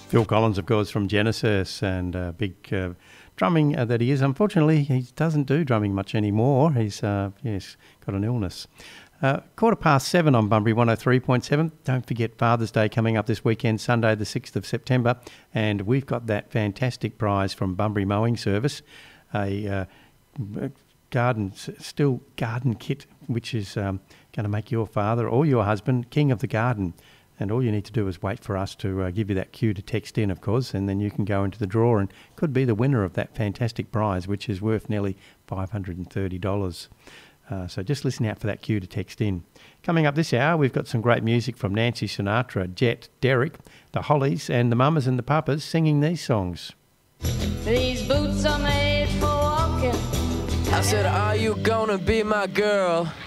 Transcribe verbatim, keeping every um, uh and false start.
Phil Collins, of course, from Genesis, and uh, big uh, drumming uh, that he is. Unfortunately, he doesn't do drumming much anymore. He's uh, yes got an illness. Uh, quarter past seven on Bunbury one oh three point seven. Don't forget Father's Day coming up this weekend, Sunday the sixth of September, and we've got that fantastic prize from Bunbury Mowing Service, a uh, garden, still garden kit, which is um, going to make your father or your husband king of the garden. And all you need to do is wait for us to uh, give you that cue to text in, of course, and then you can go into the draw and could be the winner of that fantastic prize, which is worth nearly five hundred thirty dollars. Uh, so just listen out for that cue to text in. Coming up this hour, we've got some great music from Nancy Sinatra, Jet, Derek, the Hollies, and the Mamas and the Papas singing these songs. These boots are made for walking. I said, are you gonna be my girl?